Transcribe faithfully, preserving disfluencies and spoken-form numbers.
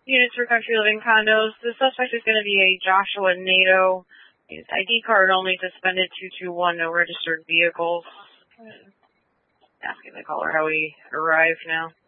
Units for Country Living Condos. The suspect is going to be a Joshua Nato. His I D card only suspended two two one, no registered vehicles. Asking the caller how he arrived now.